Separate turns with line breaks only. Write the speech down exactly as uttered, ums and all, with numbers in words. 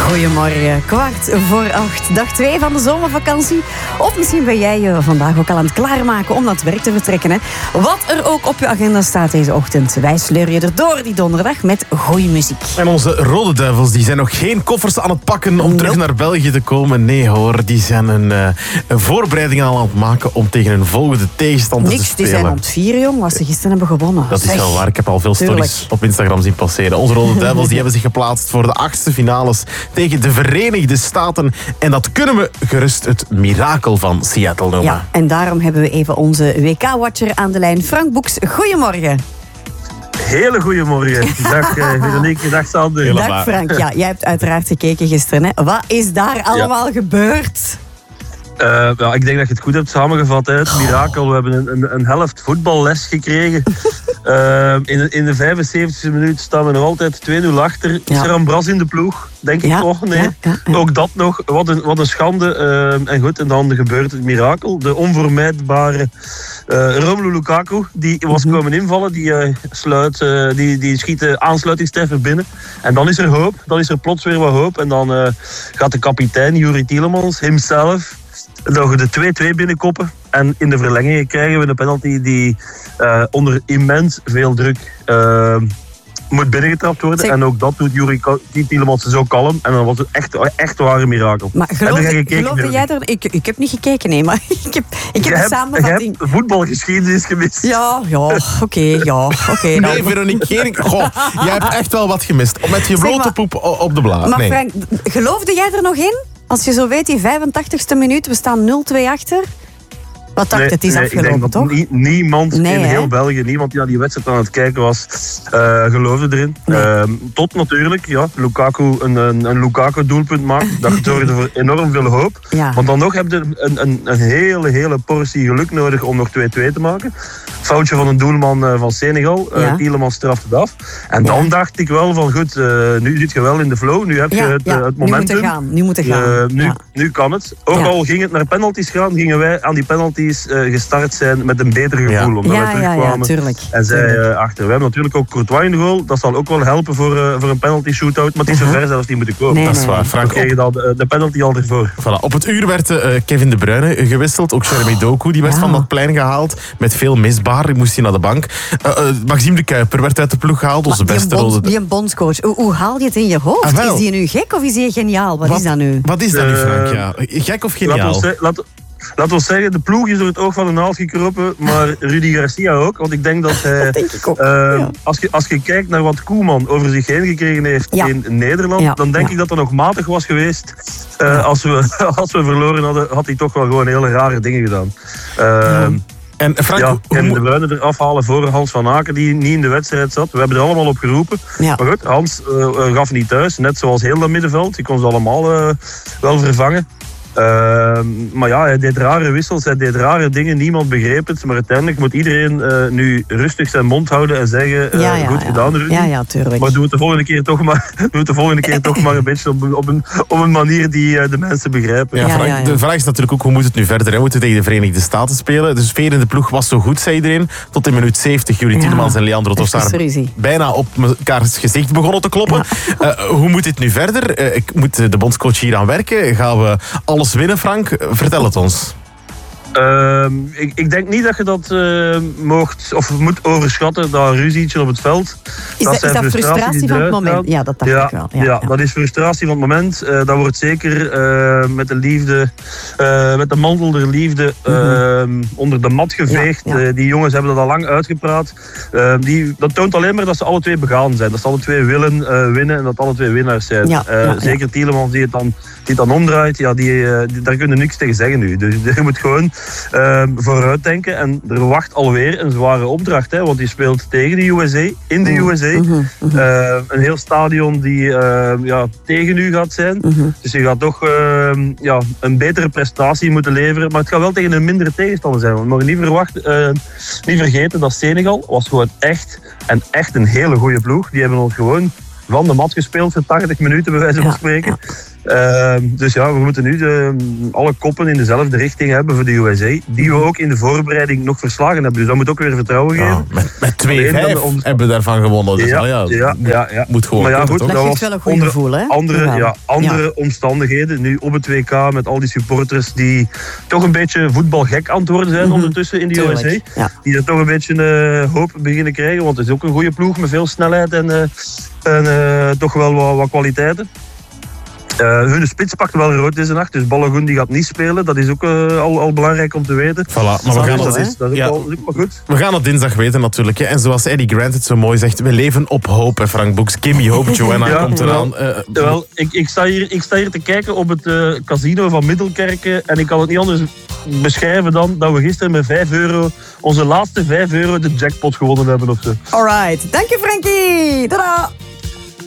Goedemorgen, kwart voor acht. Dag twee van de zomervakantie. Of misschien ben jij je vandaag ook al aan het klaarmaken om naar het werk te vertrekken. Hè? Wat er ook op je agenda staat deze ochtend. Wij sleuren je erdoor die donderdag met goede muziek.
En onze Rode Duivels die zijn nog geen koffers aan het pakken om
nope.
terug naar België te komen. Nee hoor, die zijn een, uh, een voorbereiding aan het maken om tegen een volgende tegenstander
Niks,
te spelen.
die zijn aan het vieren, jong, wat ze gisteren hebben gewonnen.
Dat is
zeg.
wel waar. Ik heb al veel stories
Tuurlijk.
op Instagram zien passeren. Onze Rode Duivels die hebben zich geplaatst voor de achtste finales tegen de Verenigde Staten. En dat kunnen we gerust het mirakel van Seattle noemen.
Ja, en daarom hebben we even onze W K-watcher aan de lijn. Frank Boeks, goedemorgen.
Hele goedemorgen. Dag uh, Veronique, dag Sander.
Helemaal.
Dag Frank, ja, jij hebt uiteraard gekeken gisteren. Hè. Wat is daar allemaal ja. gebeurd?
Uh, ja, ik denk dat je het goed hebt samengevat. Hè. Het mirakel. We hebben een, een, een helft voetballes gekregen. uh, in, de, in de vijfenzeventigste minuut staan we nog altijd twee nul achter. Ja. Is er een bras in de ploeg? Denk ik
ja.
toch? Nee. Ja, ja, ja. Ook dat nog. Wat een, wat een schande. Uh, en goed, en dan gebeurt het mirakel. De onvermijdbare uh, Romelu Lukaku. Die was mm-hmm. komen invallen. Die, uh, sluit, uh, die, die schiet de aansluitingstreffer binnen. En dan is er hoop. Dan is er plots weer wat hoop. En dan uh, gaat de kapitein Juri Tielemans himself nog de twee-twee binnenkoppen. En in de verlenging krijgen we een penalty die uh, onder immens veel druk uh, moet binnengetrapt worden. Zeg. En ook dat doet Juri Tielemans zo kalm. En dan was het echt, echt ware mirakel.
Maar geloofde, geloofde jij er... Ik, ik heb niet gekeken, nee, maar ik heb, ik heb
de
samenvatting...
Je hebt voetbalgeschiedenis gemist.
Ja, ja, oké, okay, ja, oké. Okay,
nee, nou. Veronique, geen... Goh, jij hebt echt wel wat gemist. Met je blote maar, poep op de blaad.
Maar
nee.
Frank, geloofde jij er nog in? Als je zo weet, die vijfentachtigste minuut, we staan nul twee achter. Wat dacht
nee,
het is
nee,
afgelopen,
ik denk dat
toch?
Nie, niemand
nee,
in
hè?
heel België, niemand die naar die wedstrijd aan het kijken was, uh, geloofde erin. Nee. Uh, tot natuurlijk, ja, Lukaku een, een, een Lukaku-doelpunt maakt. Dat zorgde voor enorm veel hoop.
Ja.
Want dan nog heb je een, een, een hele, hele portie geluk nodig om nog twee-twee te maken. Foutje van een doelman uh, van Senegal. Uh, ja. Tielemans straft het af. En dan ja. dacht ik wel van goed, uh, nu zit je wel in de flow. Nu heb je
ja,
het,
ja.
uh, het momentum.
Nu moet gaan. Nu, moet gaan.
Uh, nu,
ja.
nu kan het. Ook ja. al ging het naar penalties gaan, gingen wij aan die penalties uh, gestart zijn met een beter gevoel.
Ja.
Omdat
ja,
wij terugkwamen.
Ja, ja, tuurlijk.
En zij uh, achter. We hebben natuurlijk ook Courtois in de goal. Dat zal ook wel helpen voor, uh, voor een penalty shootout. Maar het is uh-huh. zover zelfs niet moeten komen.
Nee,
dat is waar. Frank,
kreeg je dan de, de penalty al ervoor.
Voilà. Op het uur werd uh, Kevin De Bruyne gewisseld. Ook Jeremy Doku die werd ja. van dat plein gehaald. Met veel misbaar. Ik moest hij naar de bank. Uh, uh, Maxime de Kuiper werd uit de ploeg gehaald. Onze
maar
beste
die, bond,
rode...
die een bondscoach. Hoe, hoe haal je het in je hoofd?
Ah,
is die nu gek of is die geniaal? Wat, wat is dat nu?
Wat is dat nu, Frank? Ja. Gek of geniaal?
Laten we zeggen, de ploeg is door het oog van de naald gekropen, maar Rudy Garcia ook. Want ik denk dat hij,
dat denk ik ook. Uh,
ja. als, je, als je kijkt naar wat Koeman over zich heen gekregen heeft ja. in Nederland, ja. dan denk ja. ik dat dat nog matig was geweest. Uh, ja. als, we, als we verloren hadden, had hij toch wel gewoon hele rare dingen gedaan. Uh, ja.
En Frank,
ja, Kevin De Bruyne eraf halen voor Hans van Aken, die niet in de wedstrijd zat. We hebben er allemaal op geroepen. Ja. Maar goed, Hans uh, gaf niet thuis, net zoals heel dat middenveld. Die kon ze allemaal uh, wel vervangen. Uh, maar ja, hij deed rare wissels, hij deed rare dingen, niemand begreep het. Maar uiteindelijk moet iedereen uh, nu rustig zijn mond houden en zeggen, uh, ja, ja, goed ja. gedaan Rudy.
Ja, ja, tuurlijk.
Maar doe het de volgende keer toch maar, doe het de volgende keer toch maar een beetje op, op, een, op een manier die uh, de mensen begrijpen.
Ja,
ja,
Frank,
ja, ja.
De vraag is natuurlijk ook, hoe moet het nu verder? We moeten tegen de Verenigde Staten spelen. De sfeer in de ploeg was zo goed, zei iedereen. Tot in minuut zeventig, Juri ja. Tielemans en Leandro Trossard bijna op elkaars gezicht begonnen te kloppen. Ja. Uh, hoe moet dit nu verder? Uh, moet de bondscoach hier aan werken? Gaan we alles winnen, Frank? Vertel het ons.
Uh, ik, ik denk niet dat je dat uh, moogt of moet overschatten, dat ruzietje op het veld.
Is dat, dat, is dat frustratie, frustratie van het moment? Gaat. Ja, dat dacht
ja,
ik wel. Ja,
ja,
ja,
dat is frustratie van het moment. Uh, dat wordt zeker uh, met de liefde, uh, met de mantel der liefde uh, mm-hmm. onder de mat geveegd. Ja, ja. Uh, die jongens hebben dat al lang uitgepraat. Uh, die, dat toont alleen maar dat ze alle twee begaan zijn. Dat ze alle twee willen uh, winnen en dat alle twee winnaars zijn.
Ja,
uh,
ja,
zeker
ja. Tielemans
die het dan, die het dan omdraait, ja, die, uh, die, daar kun je niks tegen zeggen nu. Dus je moet gewoon Uh, vooruit denken en er wacht alweer een zware opdracht, hè, want die speelt tegen de U S A, in de U S A. Mm-hmm, mm-hmm. Uh, een heel stadion die uh, ja, tegen u gaat zijn. Mm-hmm. Dus je gaat toch uh, ja, een betere prestatie moeten leveren, maar het gaat wel tegen een mindere tegenstander zijn. Want we mogen niet, verwacht, uh, niet vergeten dat Senegal was gewoon echt en echt een hele goede ploeg. Die hebben ons gewoon van de mat gespeeld voor tachtig minuten, bij wijze van spreken. Ja, ja. Uh, dus ja, we moeten nu de, alle koppen in dezelfde richting hebben voor de U S A. Die we ook in de voorbereiding nog verslagen hebben. Dus dat moet ook weer vertrouwen geven. Ja,
met met twee vijf om... hebben we daarvan gewonnen. Dus
ja,
ja,
ja, ja, ja.
Moet gewoon
maar ja, goed,
dat geeft wel een goed gevoel, hè?
Andere, ja. Ja, andere ja. omstandigheden. Nu op het W K met al die supporters die toch een beetje voetbalgek aan het worden zijn mm-hmm. ondertussen in de Tuurlijk. U S A. Ja. Die er toch een beetje uh, hoop beginnen krijgen. Want het is ook een goede ploeg met veel snelheid en, uh, en uh, toch wel wat, wat kwaliteiten. Uh, hun spits pakt wel rood deze nacht, dus Balogun die gaat niet spelen. Dat is ook uh, al, al belangrijk om te weten.
Voilà, maar we gaan,
dat,
dat,
is, dat is ja. wel goed.
We gaan het dinsdag weten natuurlijk. Hè. En zoals Eddie Grant het zo mooi zegt, we leven op hoop, hè, Frank Boeks. Gimme hope, Joanna ja, komt eraan.
Uh, wel, ik, ik, sta hier, ik sta hier te kijken op het uh, casino van Middelkerken en ik kan het niet anders beschrijven dan dat we gisteren met vijf euro, onze laatste vijf euro, de jackpot gewonnen hebben of zo.
Alright, dank je Frankie. Tada!